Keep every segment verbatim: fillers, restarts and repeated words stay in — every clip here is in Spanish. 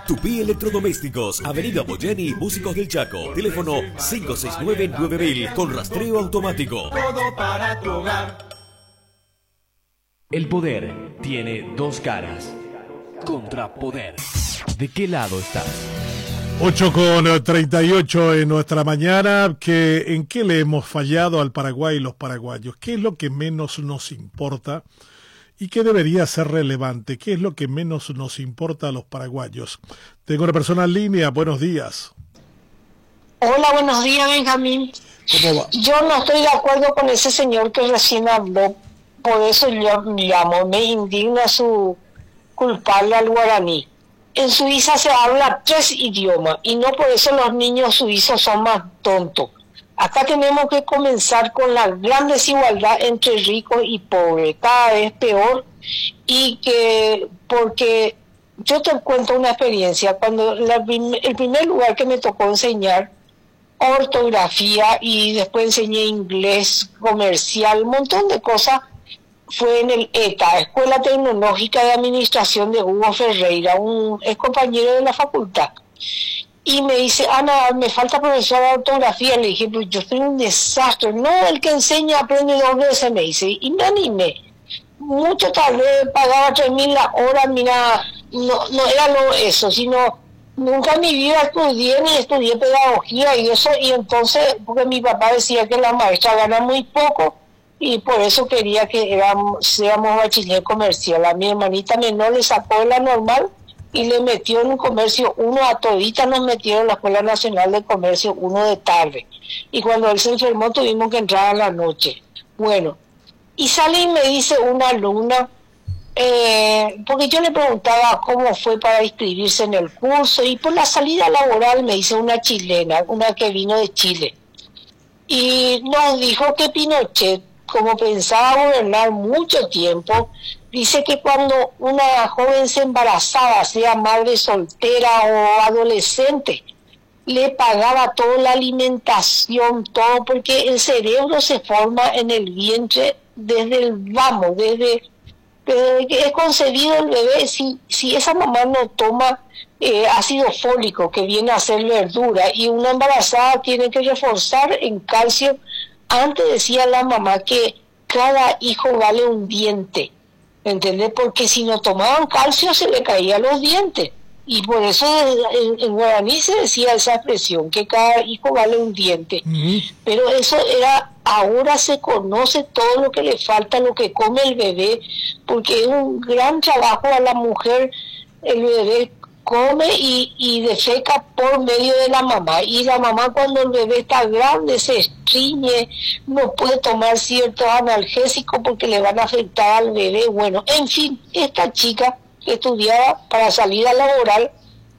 Tupí Electrodomésticos, Avenida Boyeni, Músicos del Chaco. Teléfono cinco seis nueve nueve mil con rastreo automático. Todo para tu hogar. El poder tiene dos caras. Contrapoder. ¿De qué lado estás? ocho con treinta y ocho en nuestra mañana. Que, ¿En qué le hemos fallado al Paraguay y los paraguayos? ¿Qué es lo que menos nos importa y qué debería ser relevante? ¿Qué es lo que menos nos importa a los paraguayos? Tengo una persona en línea. Buenos días. Hola, buenos días, Benjamín. ¿Cómo va? Yo no estoy de acuerdo con ese señor que recién habló. Por eso yo llamo, me indigna su culparle al guaraní. En Suiza se habla tres idiomas y no por eso los niños suizos son más tontos. Acá tenemos que comenzar con la gran desigualdad entre ricos y pobres, cada vez peor, y que, porque yo te cuento una experiencia, cuando la, el primer lugar que me tocó enseñar ortografía y después enseñé inglés comercial, un montón de cosas, fue en el E T A, Escuela Tecnológica de Administración de Hugo Ferreira, un ex compañero de la facultad. Y me dice, Ana, me falta profesor de ortografía. Le dije, pues yo soy un desastre. No, el que enseña aprende dos veces, me dice. Y me animé. Mucho tarde, pagaba tres mil la hora, mira, no, no era lo eso, sino nunca en mi vida estudié ni estudié pedagogía y eso. Y entonces, porque mi papá decía que la maestra gana muy poco, y por eso quería que éramos, seamos bachiller comercial. A mi hermanita menor le sacó de la normal y le metió en un comercio uno, a todita nos metieron en la Escuela Nacional de Comercio uno de tarde. Y cuando él se enfermó tuvimos que entrar a la noche. Bueno, y sale y me dice una alumna, eh, porque yo le preguntaba cómo fue para inscribirse en el curso, y por la salida laboral me dice una chilena, una que vino de Chile. Y nos dijo que Pinochet, como pensaba gobernar mucho tiempo, dice que cuando una joven se embarazaba, sea madre soltera o adolescente, le pagaba toda la alimentación, todo, porque el cerebro se forma en el vientre desde el vamos, desde, desde que es concebido el bebé. Si, si esa mamá no toma eh, ácido fólico, que viene a ser verdura, y una embarazada tiene que reforzar en calcio. Antes decía la mamá que cada hijo vale un diente, ¿entendés? Porque si no tomaban calcio se le caían los dientes. Y por eso en, en guaraní se decía esa expresión, que cada hijo vale un diente. Uh-huh. Pero eso era, ahora se conoce todo lo que le falta, lo que come el bebé, porque es un gran trabajo a la mujer. El bebé come y, y defeca por medio de la mamá, y la mamá cuando el bebé está grande se estriñe, no puede tomar ciertos analgésicos porque le van a afectar al bebé. Bueno, en fin, esta chica que estudiaba para salida laboral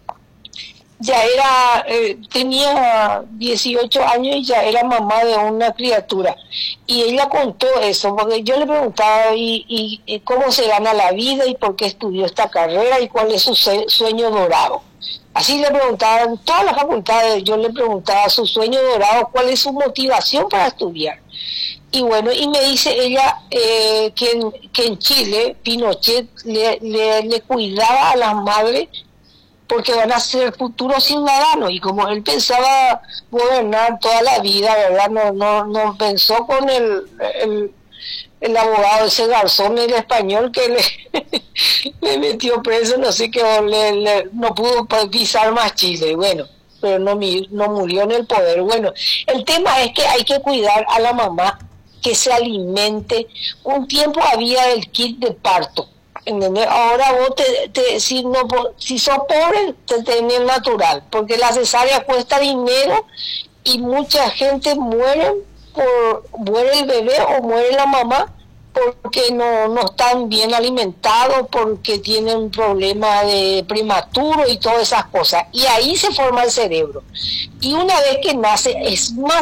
ya era, eh, tenía dieciocho años y ya era mamá de una criatura, y ella contó eso, porque yo le preguntaba y, y, y cómo se gana la vida y por qué estudió esta carrera y cuál es su sueño dorado. Así le preguntaba en todas las facultades, yo le preguntaba su sueño dorado, cuál es su motivación para estudiar. Y bueno, y me dice ella eh, que, en, que en Chile Pinochet le, le, le cuidaba a las madres porque van a ser futuros ciudadanos, y como él pensaba gobernar toda la vida, ¿verdad? No, no, no pensó con el, el, el abogado ese garzón, el español, que le, le metió preso, no sé qué, le, le, no pudo pisar más Chile, bueno, pero no, no murió en el poder. Bueno, el tema es que hay que cuidar a la mamá, que se alimente. Un tiempo había el kit de parto, ¿entendés? Ahora vos te, te, si no si sos pobre te tenés natural, porque la cesárea cuesta dinero y mucha gente muere por muere el bebé o muere la mamá porque no, no están bien alimentados, porque tienen un problema de prematuro y todas esas cosas, y ahí se forma el cerebro, y una vez que nace es más